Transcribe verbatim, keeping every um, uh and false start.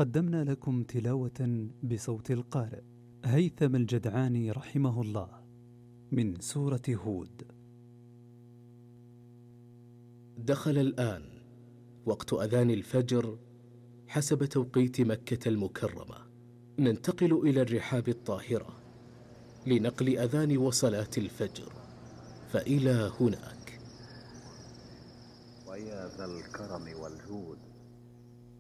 قدمنا لكم تلاوة بصوت القارئ هيثم الجدعاني رحمه الله من سورة هود. دخل الآن وقت أذان الفجر حسب توقيت مكة المكرمة. ننتقل إلى الرحاب الطاهرة لنقل أذان وصلاة الفجر، فإلى هناك. ويا ذا الكرم والجود